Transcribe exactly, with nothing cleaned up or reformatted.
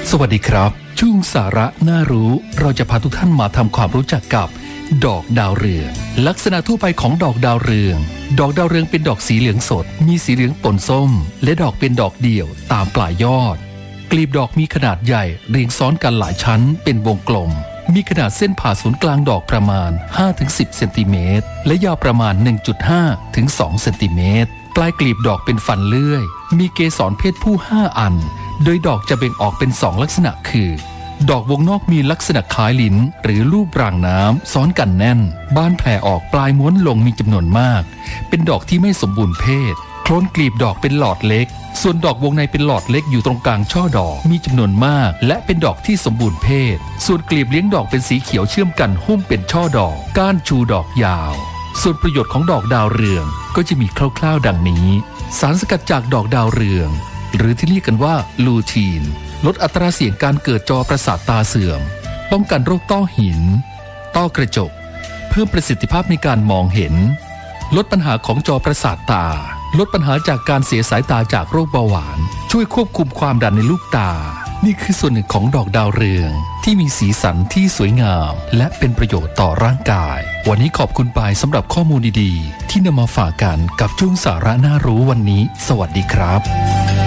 สวัสดีครับช่วงสาระน่ารู้เราจะพาทุกท่านมาทำความรู้จักกับดอกดาวเรืองลักษณะทั่วไปของดอกดาวเรืองดอกดาวเรืองเป็นดอกสีเหลืองสดมีสีเหลืองปนส้มและดอกเป็นดอกเดี่ยวตามปลายยอดกลีบดอกมีขนาดใหญ่เรียงซ้อนกันหลายชั้นเป็นวงกลมมีขนาดเส้นผ่าศูนย์กลางดอกประมาณ ห้าถึงสิบ เซนติเมตรและยาวประมาณ หนึ่งจุดห้า ถึง สอง เซนติเมตรปลายกลีบดอกเป็นฟันเลื่อยมีเกสรเพศผู้ห้าอันโดยดอกจะแบ่งออกเป็นสองลักษณะคือดอกวงนอกมีลักษณะคล้ายลิ้นหรือรูปรางน้ำซ้อนกันแน่นบานแผ่ออกปลายม้วนลงมีจำนวนมากเป็นดอกที่ไม่สมบูรณ์เพศโคลนกลีบดอกเป็นหลอดเล็กส่วนดอกวงในเป็นหลอดเล็กอยู่ตรงกลางช่อดอกมีจำนวนมากและเป็นดอกที่สมบูรณ์เพศส่วนกลีบเลี้ยงดอกเป็นสีเขียวเชื่อมกันหุ้มเป็นช่อดอกก้านชูดอกยาวส่วนประโยชน์ของดอกดาวเรืองก็จะมีคร่าวๆดังนี้สารสกัดจากดอกดาวเรืองหรือที่เรียกกันว่าลูทีนลดอัตราเสี่ยงการเกิดจอประสาทตาเสื่อมป้องกันโรคต้อหินต้อกระจกเพิ่มประสิทธิภาพในการมองเห็นลดปัญหาของจอประสาทตาลดปัญหาจากการเสียสายตาจากโรคเบาหวานช่วยควบคุมความดันในลูกตานี่คือส่วนหนึ่งของดอกดาวเรืองที่มีสีสันที่สวยงามและเป็นประโยชน์ต่อร่างกายวันนี้ขอบคุณปายสำหรับข้อมูลดีๆที่นำมาฝากกันกับช่วงสาระน่ารู้วันนี้สวัสดีครับ